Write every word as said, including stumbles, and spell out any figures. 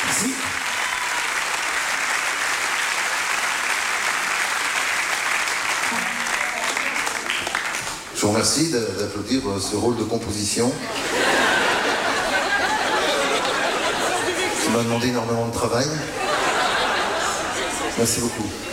Merci. Je vous remercie d'applaudir ce rôle de composition. Ça m'a demandé énormément de travail. Merci beaucoup.